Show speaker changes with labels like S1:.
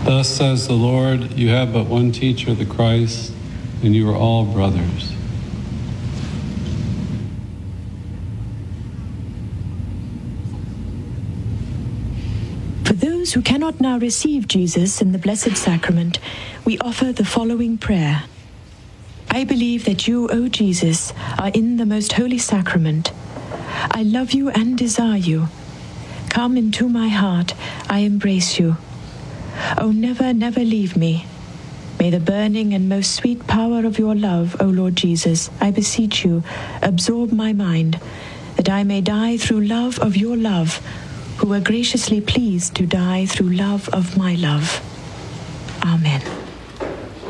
S1: Thus says the Lord, you have but one teacher, the Christ, and you are all brothers.
S2: For those who cannot now receive Jesus in the Blessed Sacrament, we offer the following prayer. I believe that you, O Jesus, are in the most holy sacrament. I love you and desire you. Come into my heart, I embrace you. Oh, never, never leave me. May the burning and most sweet power of your love, O Lord Jesus, I beseech you, absorb my mind, that I may die through love of your love, who were graciously pleased to die through love of my love. Amen.